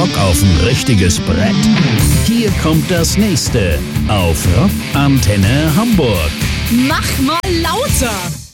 Bock auf ein richtiges Brett? Hier kommt das nächste auf Rock Antenne Hamburg. Mach mal lauter!